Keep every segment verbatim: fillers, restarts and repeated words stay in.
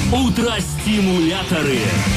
Утро-стимуляторы.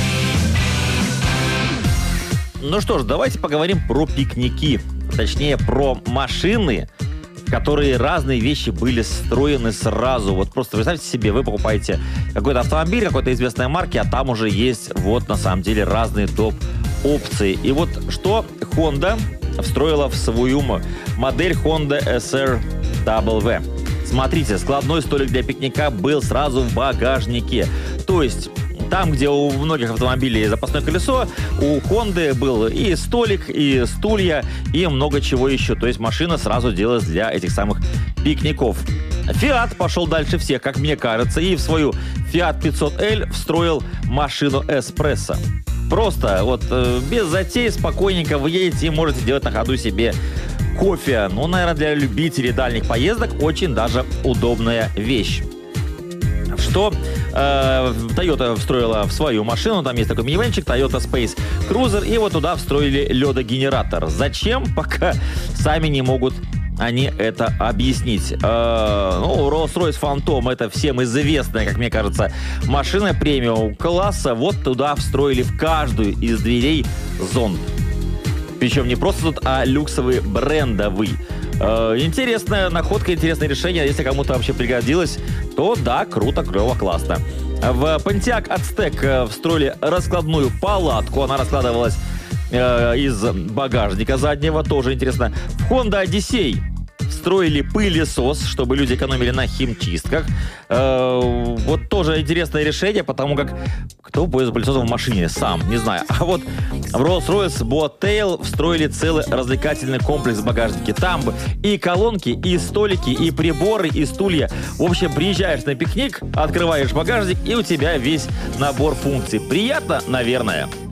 Ну что ж, давайте поговорим про пикники. Точнее, про машины, в которые разные вещи были встроены сразу. Вот просто представьте себе, вы покупаете какой-то автомобиль какой-то известной марки, а там уже есть вот на самом деле разные топ-опции. И вот что Honda встроила в свою модель Honda эс эр дабл ви. Смотрите, складной столик для пикника был сразу в багажнике. То есть там, где у многих автомобилей запасное колесо, у Honda был и столик, и стулья, и много чего еще. То есть машина сразу делалась для этих самых пикников. Fiat пошел дальше всех, как мне кажется, и в свою Fiat пятьсот эль встроил машину эспрессо. Просто вот без затей, спокойненько вы едете и можете делать на ходу себе кофе. Ну, наверное, для любителей дальних поездок очень даже удобная вещь. Что э, Toyota встроила в свою машину, там есть такой минивенчик Toyota Space Cruiser, и вот туда встроили ледогенератор. Зачем? Пока сами не могут они это объяснить. Э, ну, Rolls-Royce Phantom — это всем известная, как мне кажется, машина премиум класса. Вот туда встроили в каждую из дверей зонд. Причем не просто тут, а люксовый, брендовый. Э, интересная находка, интересное решение. Если кому-то вообще пригодилось, то да, круто, клево, классно. В Pontiac Aztek встроили раскладную палатку. Она раскладывалась э, из багажника заднего. Тоже интересно. В Honda Odyssey встроили пылесос, чтобы люди экономили на химчистках. Э, вот тоже интересное решение, потому как кто пользуется пылесосом в машине? Сам, не знаю. А вот в Rolls-Royce Boatail встроили целый развлекательный комплекс в багажнике. Там и колонки, и столики, и приборы, и стулья. В общем, приезжаешь на пикник, открываешь багажник, и у тебя весь набор функций. Приятно, наверное.